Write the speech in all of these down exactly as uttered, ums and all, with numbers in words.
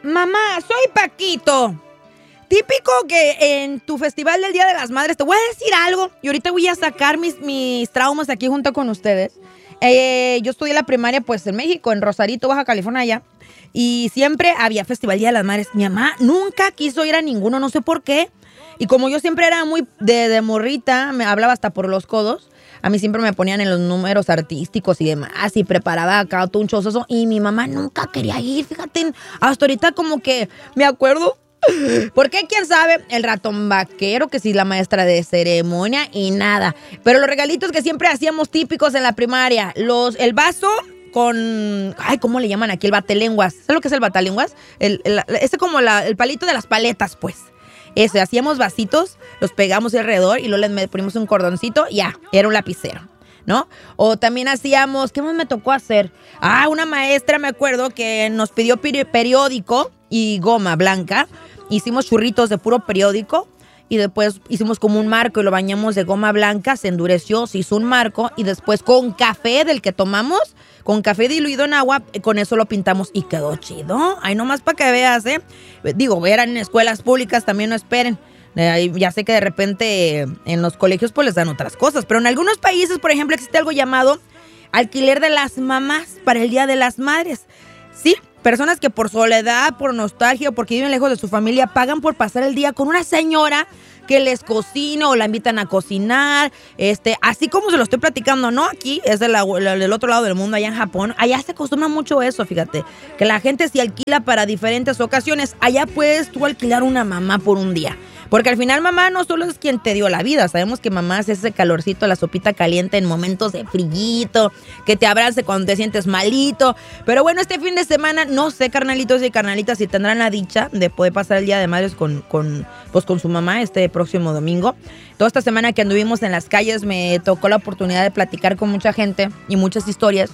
Mamá, soy Paquito. Típico que en tu festival del Día de las Madres te voy a decir algo y ahorita voy a sacar mis, mis traumas aquí junto con ustedes. Eh, yo estudié la primaria pues en México, en Rosarito, Baja California allá, y siempre había festival Día de las Madres. Mi mamá nunca quiso ir a ninguno, no sé por qué. Y como yo siempre era muy de, de morrita, me hablaba hasta por los codos, a mí siempre me ponían en los números artísticos y demás, y preparaba acá todo un chozoso, y mi mamá nunca quería ir, fíjate, hasta ahorita como que me acuerdo. ¿Por qué? ¿Quién sabe? El ratón vaquero, que sí, la maestra de ceremonia y nada. Pero los regalitos que siempre hacíamos típicos en la primaria, los, el vaso con, ay, ¿cómo le llaman aquí? El batelenguas. ¿Sabes lo que es el batelenguas? El, el, ese como la, el palito de las paletas, pues. Ese, hacíamos vasitos, los pegamos alrededor y luego les ponimos un cordoncito y ya, era un lapicero, ¿no? O también hacíamos, ¿qué más me tocó hacer? Ah, una maestra, me acuerdo, que nos pidió peri- periódico y goma blanca. Hicimos churritos de puro periódico y después hicimos como un marco y lo bañamos de goma blanca, se endureció, se hizo un marco y después con café del que tomamos, con café diluido en agua, con eso lo pintamos y quedó chido. Ay, nomás para que veas, ¿eh? Digo, eran en escuelas públicas, también no esperen. Eh, ya sé que de repente en los colegios pues les dan otras cosas, pero en algunos países, por ejemplo, existe algo llamado alquiler de las mamás para el Día de las Madres. Sí, personas que por soledad, por nostalgia o porque viven lejos de su familia pagan por pasar el día con una señora que les cocina o la invitan a cocinar, este, así como se lo estoy platicando, no aquí, es del, del otro lado del mundo, allá en Japón. Allá se acostumbra mucho eso, fíjate, que la gente se alquila para diferentes ocasiones. Allá puedes tú alquilar una mamá por un día. Porque al final mamá no solo es quien te dio la vida, sabemos que mamá es ese calorcito, la sopita caliente en momentos de frillito, que te abrace cuando te sientes malito. Pero bueno, este fin de semana, no sé, carnalitos y carnalitas, si tendrán la dicha de poder pasar el Día de Madres con, con, pues, con su mamá este próximo domingo. Toda esta semana que anduvimos en las calles me tocó la oportunidad de platicar con mucha gente y muchas historias.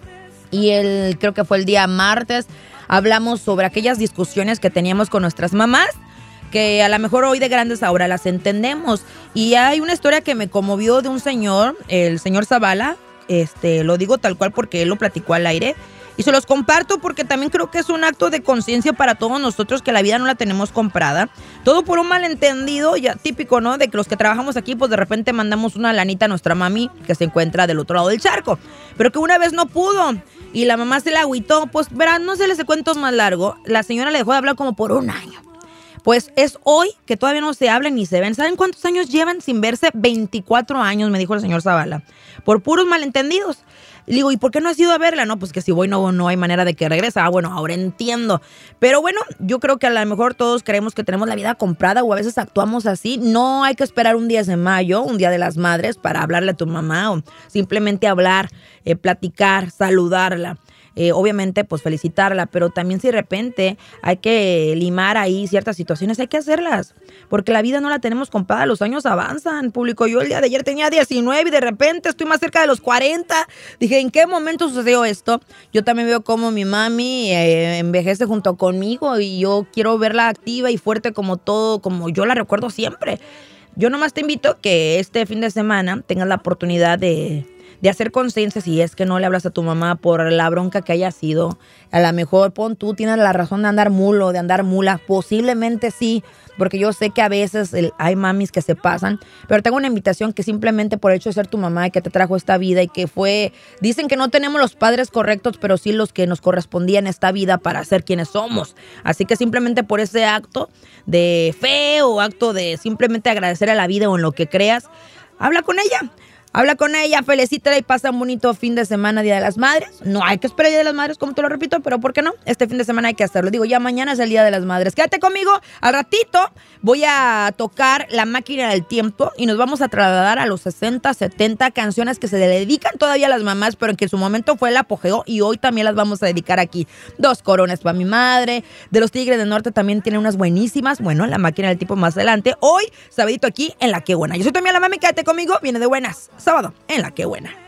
Y el, creo que fue el día martes, hablamos sobre aquellas discusiones que teníamos con nuestras mamás, que a lo mejor hoy de grandes ahora las entendemos. Y hay una historia que me conmovió de un señor, el señor Zavala, este, lo digo tal cual porque él lo platicó al aire, y se los comparto porque también creo que es un acto de conciencia para todos nosotros, que la vida no la tenemos comprada. Todo por un malentendido, ya típico, ¿no? De que los que trabajamos aquí, pues de repente mandamos una lanita a nuestra mami que se encuentra del otro lado del charco, pero que una vez no pudo. Y la mamá se la agüitó, pues verán, no se les cuento más largo, la señora le dejó de hablar como por un año. Pues es hoy que todavía no se hablan ni se ven. ¿Saben cuántos años llevan sin verse? veinticuatro años, me dijo el señor Zavala. Por puros malentendidos. Le digo, ¿y por qué no has ido a verla? No, pues que si voy no, no hay manera de que regrese. Ah, bueno, ahora entiendo. Pero bueno, yo creo que a lo mejor todos creemos que tenemos la vida comprada o a veces actuamos así. No hay que esperar un diez de mayo, un Día de las Madres, para hablarle a tu mamá o simplemente hablar, eh, platicar, saludarla. Eh, obviamente, pues felicitarla, pero también si de repente hay que limar ahí ciertas situaciones, hay que hacerlas, porque la vida no la tenemos comprada, los años avanzan, público. Yo el día de ayer tenía diecinueve y de repente estoy más cerca de los cuarenta. Dije, ¿en qué momento sucedió esto? Yo también veo cómo mi mami eh, envejece junto conmigo y yo quiero verla activa y fuerte como todo, como yo la recuerdo siempre. Yo nomás te invito que este fin de semana tengas la oportunidad de... de hacer conciencia si es que no le hablas a tu mamá por la bronca que haya sido. A lo mejor, pon tú, tienes la razón de andar mulo, de andar mula. Posiblemente sí, porque yo sé que a veces el, hay mamis que se pasan. Pero tengo una invitación que simplemente por el hecho de ser tu mamá y que te trajo esta vida y que fue... Dicen que no tenemos los padres correctos, pero sí los que nos correspondían esta vida para ser quienes somos. Así que simplemente por ese acto de fe o acto de simplemente agradecer a la vida o en lo que creas, habla con ella. Habla con ella, felicítala y pasa un bonito fin de semana, Día de las Madres. No hay que esperar el Día de las Madres, como te lo repito, pero ¿por qué no? Este fin de semana hay que hacerlo. Digo, ya mañana es el Día de las Madres. Quédate conmigo, al ratito voy a tocar la máquina del tiempo y nos vamos a trasladar a los sesenta, setenta canciones que se le dedican todavía a las mamás, pero que en su momento fue el apogeo y hoy también las vamos a dedicar aquí. Dos coronas para mi madre, de los Tigres del Norte también tienen unas buenísimas. Bueno, la máquina del tiempo más adelante. Hoy, sabadito aquí en La Qué Buena. Yo soy también la mami, quédate conmigo, viene de buenas. Sábado en La Qué Buena.